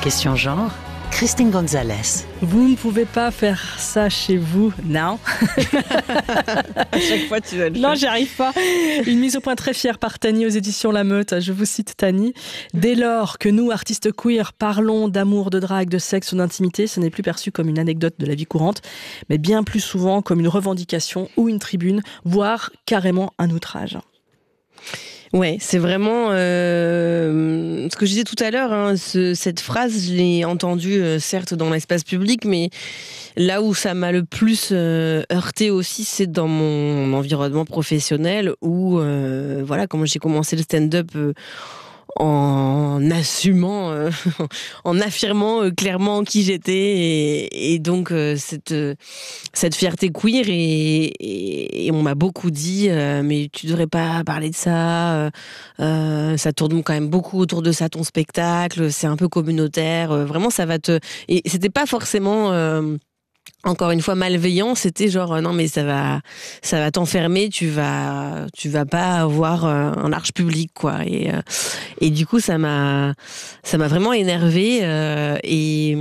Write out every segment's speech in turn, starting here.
Question genre, Christine Gonzalez. Vous ne pouvez pas faire ça chez vous, non. À chaque fois, tu vas le Non, faire. j'y arrive pas. Une mise au point très fière par Tani aux éditions La Meute. Je vous cite Tani. Dès lors que nous, artistes queer, parlons d'amour, de drague, de sexe ou d'intimité, ce n'est plus perçu comme une anecdote de la vie courante, mais bien plus souvent comme une revendication ou une tribune, voire carrément un outrage. Ouais, c'est vraiment ce que je disais tout à l'heure. Hein, cette phrase, je l'ai entendue certes dans l'espace public, mais là où ça m'a le plus heurté aussi, c'est dans mon environnement professionnel où, voilà, quand j'ai commencé le stand-up. En assumant, en affirmant clairement qui j'étais et donc cette fierté queer et on m'a beaucoup dit mais tu devrais pas parler de ça, ça tourne quand même beaucoup autour de ça ton spectacle, c'est un peu communautaire, vraiment ça va te... Et c'était pas forcément... encore une fois malveillant, c'était genre non mais ça va t'enfermer, tu vas pas avoir un large public quoi et du coup ça m'a vraiment énervée et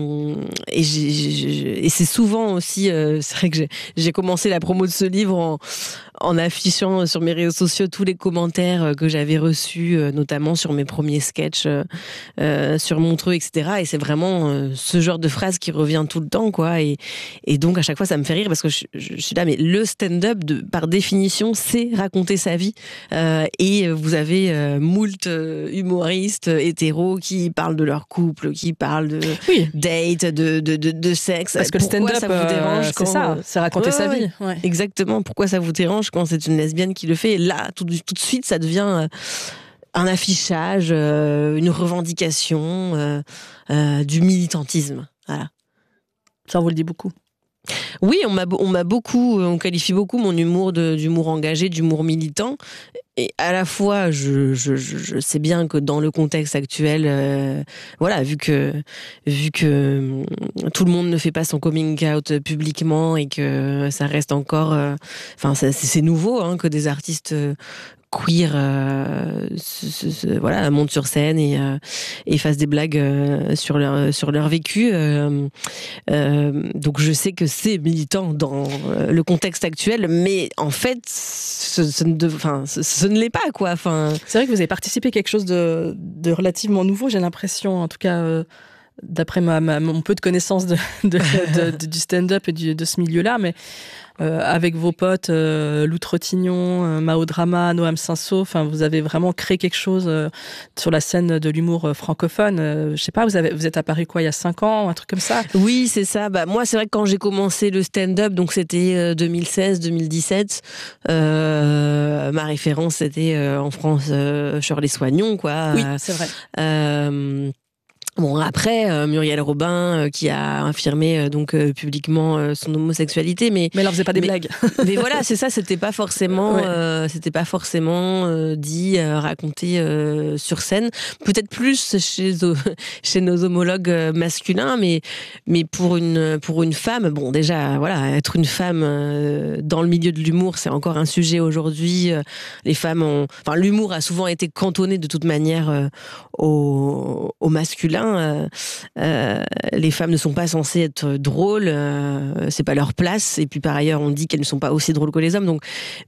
c'est souvent aussi c'est vrai que j'ai commencé la promo de ce livre en affichant sur mes réseaux sociaux tous les commentaires que j'avais reçus, notamment sur mes premiers sketchs sur Montreux, etc. Et c'est vraiment ce genre de phrase qui revient tout le temps, quoi. Et donc, à chaque fois, ça me fait rire parce que je suis là, mais le stand-up, par définition, c'est raconter sa vie. Et vous avez moult humoristes hétéros qui parlent de leur couple, qui parlent de date, de sexe. Parce que pourquoi le stand-up, ça vous dérange c'est ça, c'est raconter sa vie. Ouais. Exactement. Pourquoi ça vous dérange quand c'est une lesbienne qui le fait? Et là, tout de suite, ça devient un affichage, une revendication, du militantisme. Voilà. Ça, on vous le dit beaucoup. Oui, on qualifie beaucoup mon humour d'humour engagé, d'humour militant. Et à la fois, je sais bien que dans le contexte actuel, voilà, vu que tout le monde ne fait pas son coming out publiquement et que ça reste encore, c'est nouveau hein, que des artistes queer voilà, montent sur scène et fassent des blagues sur leur vécu. Donc je sais que c'est militant dans le contexte actuel, mais en fait, ce ne l'est pas, quoi. Enfin... C'est vrai que vous avez participé à quelque chose de relativement nouveau, j'ai l'impression, en tout cas... d'après mon peu de connaissance du stand-up et de ce milieu-là, mais avec vos potes Lou Trottignon, Mao Drama, Noam Cinceau, enfin vous avez vraiment créé quelque chose sur la scène de l'humour francophone. Je sais pas, vous êtes apparu quoi il y a 5 ans, un truc comme ça? Oui, c'est ça. Bah moi, c'est vrai que quand j'ai commencé le stand-up, donc c'était 2016-2017, ma référence c'était en France Shirley Soignon, quoi. Oui, c'est vrai. Bon, après, Muriel Robin, qui a affirmé publiquement son homosexualité, mais elle en faisait pas des blagues. Mais voilà, c'est ça, c'était pas forcément, dit, raconté sur scène. Peut-être plus chez nos homologues masculins, mais pour une femme, bon, déjà, voilà, être une femme dans le milieu de l'humour, c'est encore un sujet aujourd'hui. Les femmes l'humour a souvent été cantonné de toute manière au masculin. Les femmes ne sont pas censées être drôles, c'est pas leur place. Et puis par ailleurs, on dit qu'elles ne sont pas aussi drôles que les hommes.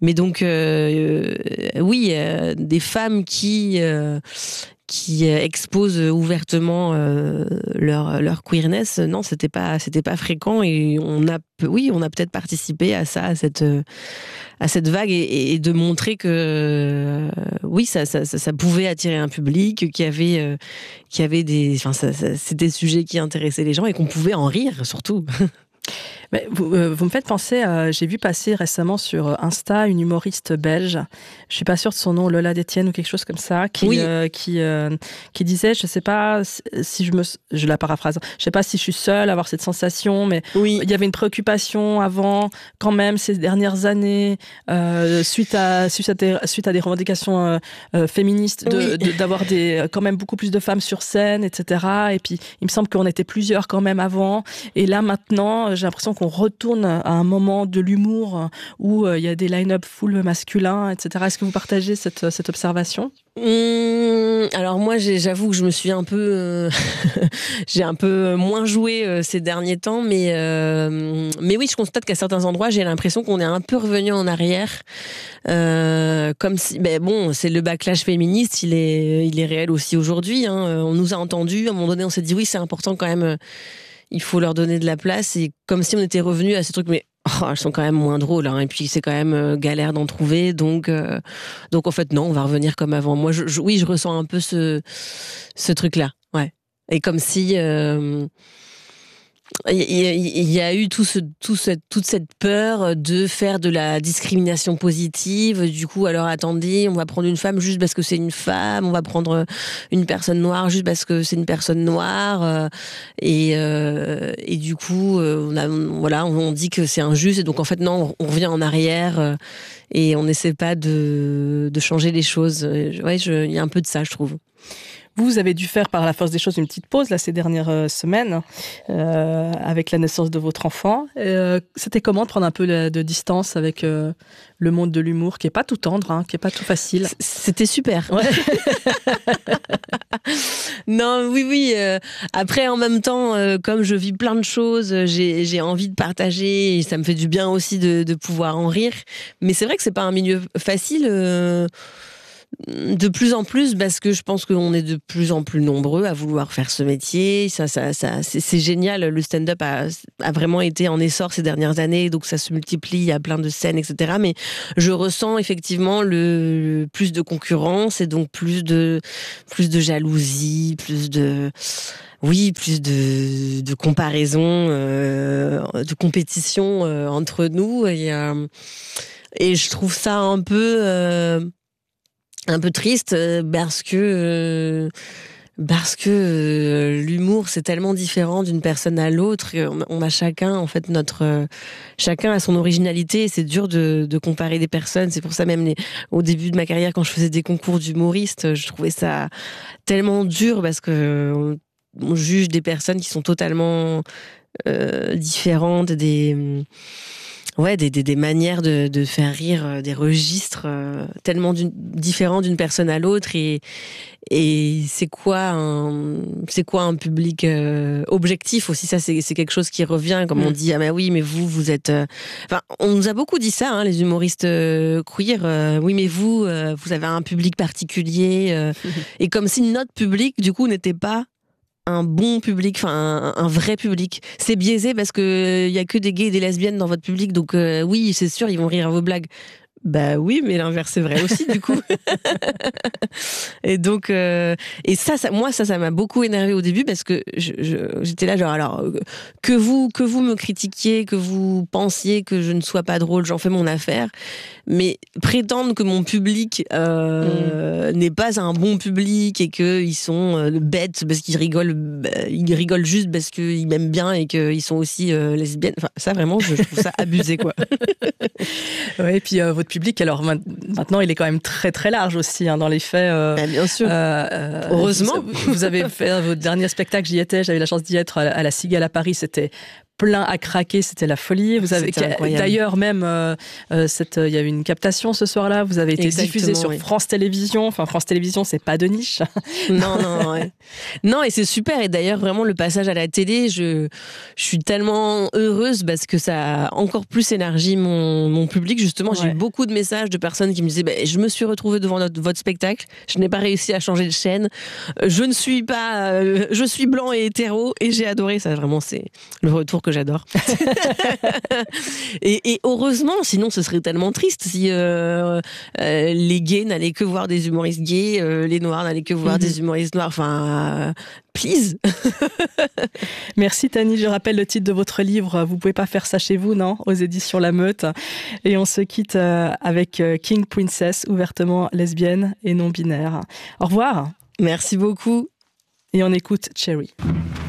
Oui, des femmes qui exposent ouvertement leur queerness, non, c'était pas fréquent et on a peut-être participé à ça, à cette vague et de montrer que oui, ça pouvait attirer un public, qu'il y avait c'était des sujets qui intéressaient les gens et qu'on pouvait en rire surtout. Mais vous me faites penser j'ai vu passer récemment sur Insta une humoriste belge, je suis pas sûre de son nom, Lola Détienne ou quelque chose comme ça, qui disait, je sais pas si je la paraphrase, je sais pas si je suis seule à avoir cette sensation, mais il y avait une préoccupation avant, quand même, ces dernières années, suite à des revendications féministes, d'avoir quand même beaucoup plus de femmes sur scène, etc. Et puis, il me semble qu'on était plusieurs quand même avant, et là maintenant, j'ai l'impression qu'on retourne à un moment de l'humour où il y a des line-up full masculins, etc. Est-ce que vous partagez cette observation ? Alors moi, j'avoue que je me suis un peu, j'ai un peu moins joué ces derniers temps, mais oui, je constate qu'à certains endroits, j'ai l'impression qu'on est un peu revenu en arrière, comme si, bon, c'est le backlash féministe, il est réel aussi aujourd'hui. Hein. On nous a entendus, à un moment donné, on s'est dit oui, c'est important quand même, il faut leur donner de la place, et comme si on était revenu à ces trucs, mais elles sont quand même moins drôles, hein, et puis c'est quand même galère d'en trouver, donc en fait non, on va revenir comme avant. Moi, oui, je ressens un peu ce truc-là, ouais. Et comme si il y a eu toute cette peur de faire de la discrimination positive. Du coup, alors attendez, on va prendre une femme juste parce que c'est une femme, on va prendre une personne noire juste parce que c'est une personne noire, et du coup, on dit que c'est injuste, et donc en fait non, on revient en arrière, et on n'essaie pas de changer les choses. Ouais, il y a un peu de ça, je trouve. Vous avez dû faire par la force des choses une petite pause là, ces dernières semaines avec la naissance de votre enfant. C'était comment de prendre un peu de distance avec le monde de l'humour qui n'est pas tout tendre, hein, qui n'est pas tout facile? C'était super. Ouais. Non, oui. Après, en même temps, comme je vis plein de choses, j'ai envie de partager, et ça me fait du bien aussi de pouvoir en rire. Mais c'est vrai que c'est pas un milieu facile. De plus en plus, parce que je pense qu'on est de plus en plus nombreux à vouloir faire ce métier. Ça, c'est génial. Le stand-up a vraiment été en essor ces dernières années, donc ça se multiplie, il y a plein de scènes, etc. Mais je ressens effectivement le plus de concurrence, et donc plus de jalousie, plus de comparaison, de compétition entre nous, et je trouve ça un peu triste, parce que l'humour, c'est tellement différent d'une personne à l'autre. On a chacun, en fait, chacun a son originalité, et c'est dur de comparer des personnes. C'est pour ça, même au début de ma carrière, quand je faisais des concours d'humoristes, je trouvais ça tellement dur, parce que on juge des personnes qui sont totalement différentes, des manières de faire rire, des registres tellement différents d'une personne à l'autre, et c'est quoi un public objectif aussi. Ça, c'est quelque chose qui revient, comme on dit, ah bah oui, mais vous êtes enfin, on nous a beaucoup dit ça, hein, les humoristes queer, oui, mais vous avez un public particulier, et comme si notre public du coup n'était pas un bon public, enfin un vrai public. C'est biaisé parce que y a que des gays et des lesbiennes dans votre public, donc oui, c'est sûr, ils vont rire à vos blagues. Bah oui, mais l'inverse c'est vrai aussi, du coup. Et donc et ça m'a beaucoup énervé au début, parce que j'étais là genre, alors que vous me critiquiez, que vous pensiez que je ne sois pas drôle, j'en fais mon affaire, mais prétendre que mon public n'est pas un bon public, et que ils sont bêtes parce qu'ils rigolent juste parce qu'ils m'aiment bien, et qu'ils sont aussi lesbiennes, enfin ça vraiment je trouve ça abusé, quoi. Ouais, et puis votre public, alors maintenant, il est quand même très très large aussi, hein, dans les faits. Bien sûr. Heureusement. Vous avez fait votre dernier spectacle, j'y étais, j'avais la chance d'y être à la Cigale à Paris, c'était plein à craquer, c'était la folie. Vous avez d'ailleurs même il y a eu une captation ce soir-là. Vous avez été diffusé sur France Télévisions. Enfin, France Télévisions, c'est pas de niche. Non, ouais. Non, et c'est super. Et d'ailleurs, vraiment, le passage à la télé, je suis tellement heureuse, parce que ça a encore plus élargi mon public. Justement, j'ai eu beaucoup de messages de personnes qui me disaient, je me suis retrouvée devant votre spectacle. Je n'ai pas réussi à changer de chaîne. Je suis blanc et hétéro, et j'ai adoré ça. Vraiment, c'est le retour que j'adore. et heureusement, sinon ce serait tellement triste si les gays n'allaient que voir des humoristes gays, les noirs n'allaient que voir des humoristes noirs. Enfin, please. Merci Tani. Je rappelle le titre de votre livre, Vous pouvez pas faire ça chez vous, non, aux éditions La Meute. Et on se quitte avec King Princess, ouvertement lesbienne et non binaire. Au revoir. Merci beaucoup. Et on écoute Cherry.